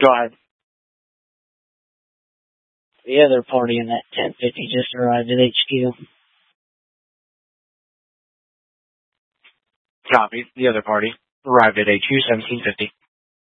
Go ahead. The other party in that 1050 just arrived at HQ. Copy. The other party arrived at HQ 1750.